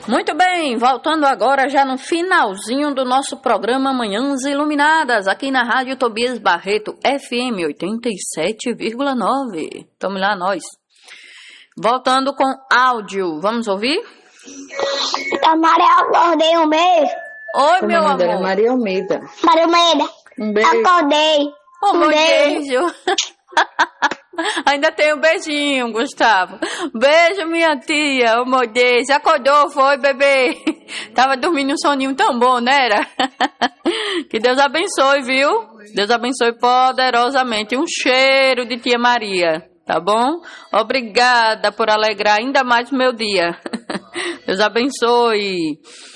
Muito bem, voltando agora já no finalzinho do nosso programa Manhãs Iluminadas, aqui na Rádio Tobias Barreto, FM 87,9. Tamo lá, nós. Voltando com áudio, vamos ouvir? A Maria, acordei um beijo. Oi, meu amor. É Maria Almeida. Maria Almeida. Um beijo. Acordei. Um beijo. Ainda tem um beijinho, Gustavo. Beijo, minha tia. Oh, meu Deus. Acordou, foi, bebê? Tava dormindo um soninho tão bom, né? Era? Que Deus abençoe, viu? Deus abençoe poderosamente. Um cheiro de tia Maria, tá bom? Obrigada por alegrar ainda mais o meu dia. Deus abençoe.